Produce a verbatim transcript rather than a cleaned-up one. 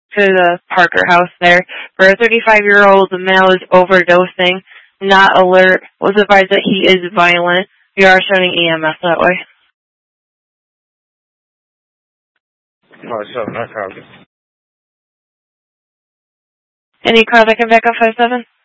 to the Parker house there, where a thirty-five-year-old male is overdosing, not alert, was advised that he is violent. We are showing E M S that way. Oh, so no problem. Any car that can back up five seven?